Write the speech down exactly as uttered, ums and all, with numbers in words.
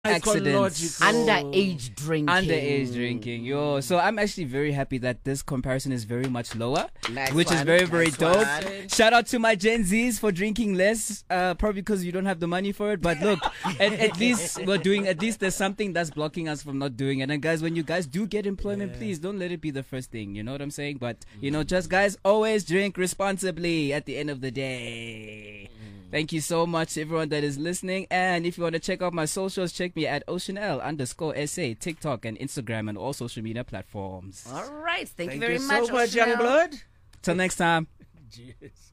accidents, underage drinking, underage drinking. Yo, so I'm actually very happy that this comparison is very much lower, nice which one, is very very nice dope. one. Shout out to my Gen Zs for drinking less, uh, probably because you don't have the money for it. But look, at, at least we're doing. At least there's something that's blocking us from not doing it. And guys, when you guys do get employment, yeah. please don't let it be the first thing. You know what I'm saying? But you know, just guys, always drink responsibly. At the end of the day. Thank you so much, everyone that is listening. And if you want to check out my socials, check me at OceanL underscore SA, TikTok and Instagram and all social media platforms. All right. Thank, Thank you very you much, so much, Youngblood. Till next time. Cheers.